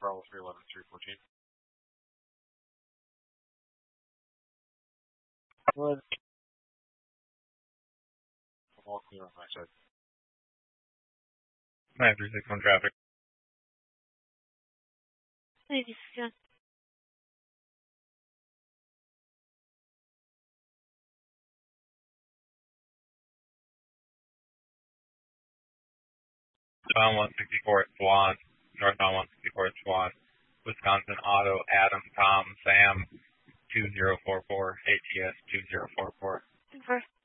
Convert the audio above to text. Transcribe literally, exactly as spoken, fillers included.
Bravo three eleven three fourteen. Good. I'm all clear on my side. nine three six one traffic. nine six one. Bound one sixty-four at Swan. Northbound one sixty-four at Swan. Wisconsin Auto, Adam, Tom, Sam, two zero four four, A T S two zero four four. Confirm.